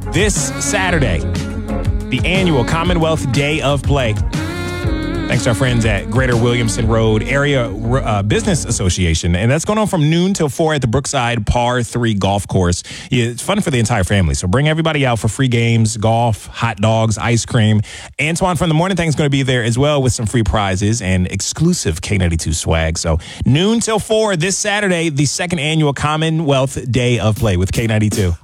this Saturday, the annual Commonwealth Day of Play. Thanks to our friends at Greater Williamson Road Area Business Association. And that's going on from noon till 4 at the Brookside Par 3 Golf Course. Yeah, it's fun for the entire family. So bring everybody out for free games, golf, hot dogs, ice cream. Antoine from The Morning Thing is going to be there as well with some free prizes and exclusive K92 swag. So noon till 4 this Saturday, the second annual Commonwealth Day of Play with K92.